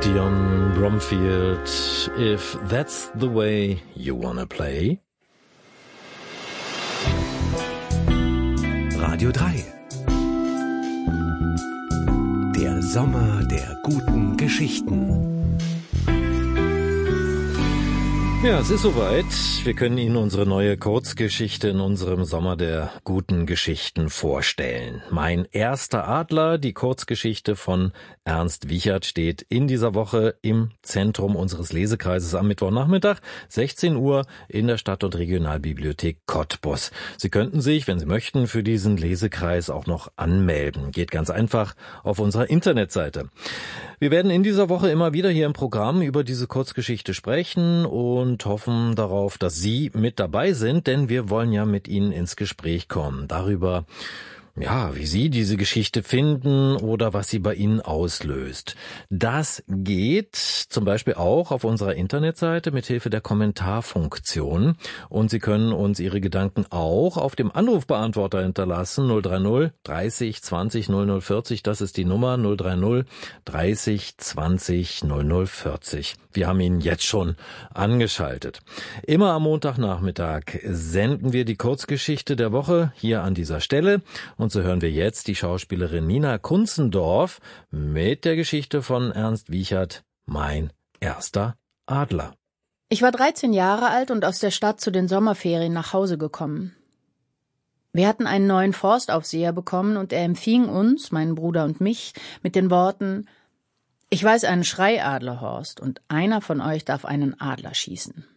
Dionne Bromfield, If That's the Way You Wanna Play. Radio 3. Der Sommer der guten Geschichten. Ja, es ist soweit. Wir können Ihnen unsere neue Kurzgeschichte in unserem Sommer der guten Geschichten vorstellen. Mein erster Adler, die Kurzgeschichte von Ernst Wiechert, steht in dieser Woche im Zentrum unseres Lesekreises am Mittwochnachmittag, 16 Uhr in der Stadt- und Regionalbibliothek Cottbus. Sie könnten sich, wenn Sie möchten, für diesen Lesekreis auch noch anmelden. Geht ganz einfach auf unserer Internetseite. Wir werden in dieser Woche immer wieder hier im Programm über diese Kurzgeschichte sprechen und hoffen darauf, dass Sie mit dabei sind, denn wir wollen ja mit Ihnen ins Gespräch kommen darüber, wie Sie diese Geschichte finden oder was sie bei Ihnen auslöst. Das geht zum Beispiel auch auf unserer Internetseite mit Hilfe der Kommentarfunktion. Und Sie können uns Ihre Gedanken auch auf dem Anrufbeantworter hinterlassen. 030 30 20 00 40. Das ist die Nummer 030 30 20 00 40. Wir haben ihn jetzt schon angeschaltet. Immer am Montagnachmittag senden wir die Kurzgeschichte der Woche hier an dieser Stelle. Und so hören wir jetzt die Schauspielerin Nina Kunzendorf mit der Geschichte von Ernst Wiechert, Mein erster Adler. Ich war 13 Jahre alt und aus der Stadt zu den Sommerferien nach Hause gekommen. Wir hatten einen neuen Forstaufseher bekommen und er empfing uns, meinen Bruder und mich, mit den Worten: Ich weiß einen Schreiadler, Horst, und einer von euch darf einen Adler schießen.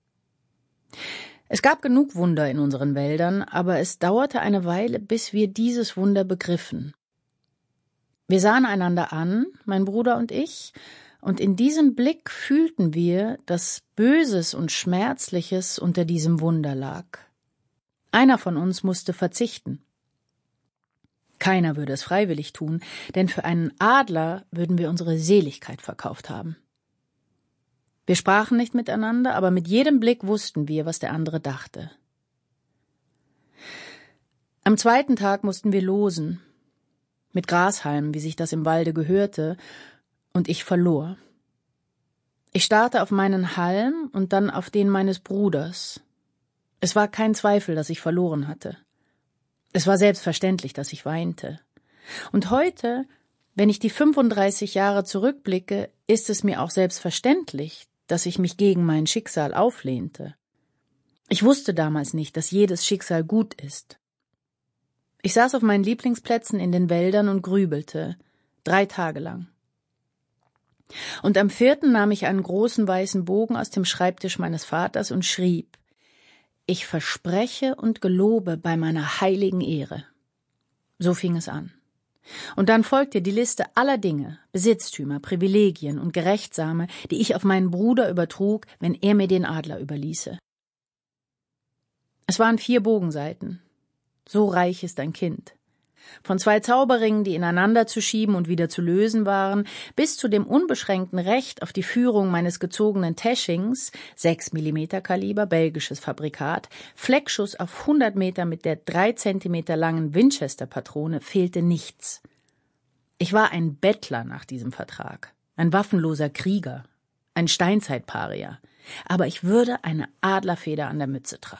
Es gab genug Wunder in unseren Wäldern, aber es dauerte eine Weile, bis wir dieses Wunder begriffen. Wir sahen einander an, mein Bruder und ich, und in diesem Blick fühlten wir, dass Böses und Schmerzliches unter diesem Wunder lag. Einer von uns musste verzichten. Keiner würde es freiwillig tun, denn für einen Adler würden wir unsere Seligkeit verkauft haben. Wir sprachen nicht miteinander, aber mit jedem Blick wussten wir, was der andere dachte. Am zweiten Tag mussten wir losen, mit Grashalmen, wie sich das im Walde gehörte, und ich verlor. Ich starrte auf meinen Halm und dann auf den meines Bruders. Es war kein Zweifel, dass ich verloren hatte. Es war selbstverständlich, dass ich weinte. Und heute, wenn ich die 35 Jahre zurückblicke, ist es mir auch selbstverständlich, dass ich mich gegen mein Schicksal auflehnte. Ich wusste damals nicht, dass jedes Schicksal gut ist. Ich saß auf meinen Lieblingsplätzen in den Wäldern und grübelte, 3 Tage lang. Und am 4. nahm ich einen großen weißen Bogen aus dem Schreibtisch meines Vaters und schrieb: Ich verspreche und gelobe bei meiner heiligen Ehre. So fing es an. Und dann folgte die Liste aller Dinge, Besitztümer, Privilegien und Gerechtsame, die ich auf meinen Bruder übertrug, wenn er mir den Adler überließe. Es waren 4 Bogenseiten. So reich ist ein Kind. Von 2 Zauberringen, die ineinander zu schieben und wieder zu lösen waren, bis zu dem unbeschränkten Recht auf die Führung meines gezogenen Teschings, 6 mm Kaliber, belgisches Fabrikat, Fleckschuss auf 100 Meter mit der 3 Zentimeter langen Winchester-Patrone, fehlte nichts. Ich war ein Bettler nach diesem Vertrag, ein waffenloser Krieger, ein Steinzeitparier, aber ich würde eine Adlerfeder an der Mütze tragen.